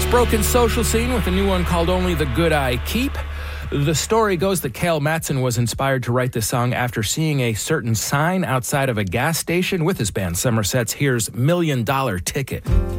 broken social scene with a new one called Only the Good I Keep. The story goes that Cale Matson was inspired to write this song after seeing a certain sign outside of a gas station with his band Somerset's Here's $1 Million Ticket.